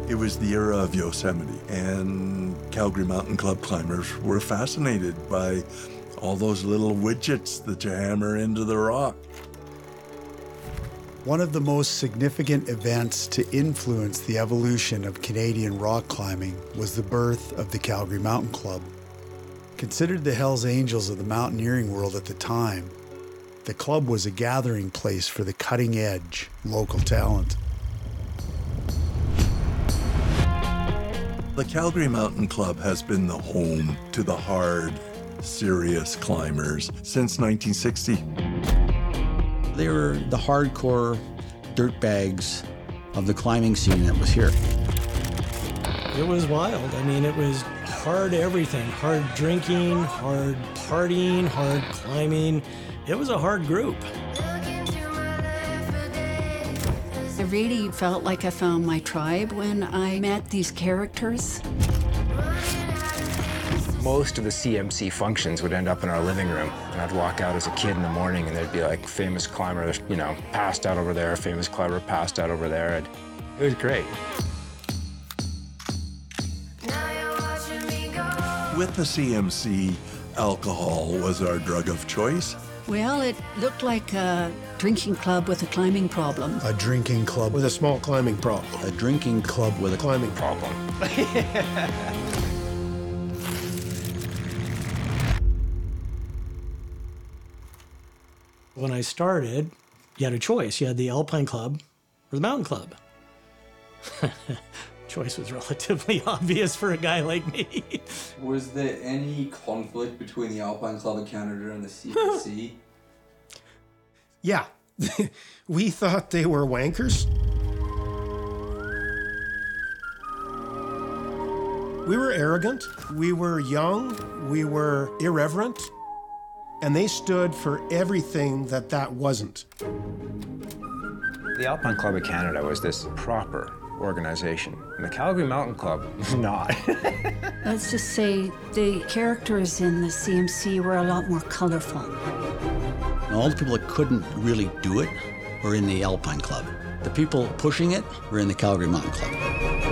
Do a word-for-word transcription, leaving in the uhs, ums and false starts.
It was the era of Yosemite, and Calgary Mountain Club climbers were fascinated by all those little widgets that you hammer into the rock. One of the most significant events to influence the evolution of Canadian rock climbing was the birth of the Calgary Mountain Club. Considered the Hells Angels of the mountaineering world at the time, the club was a gathering place for the cutting-edge local talent. The Calgary Mountain Club has been the home to the hard, serious climbers since nineteen sixty. They were the hardcore dirtbags of the climbing scene that was here. It was wild. I mean, it was hard everything. Hard drinking, hard partying, hard climbing. It was a hard group. I really felt like I found my tribe when I met these characters. Most of the C M C functions would end up in our living room, and I'd walk out as a kid in the morning and there'd be like famous climber, you know, passed out over there, famous climber passed out over there, and it was great. With the C M C, alcohol was our drug of choice. Well, it looked like a drinking club with a climbing problem. A drinking club with a small climbing problem. A drinking club with a climbing problem. When I started, you had a choice. You had the Alpine Club or the Mountain Club. Choice was relatively obvious for a guy like me. Was there any conflict between the Alpine Club of Canada and the C M C? Yeah. We thought they were wankers. We were arrogant, we were young, we were irreverent, and they stood for everything that that wasn't. The Alpine Club of Canada was this proper organization, and the Calgary Mountain Club was not. Let's just say the characters in the C M C were a lot more colorful. And all the people that couldn't really do it were in the Alpine Club. The people pushing it were in the Calgary Mountain Club.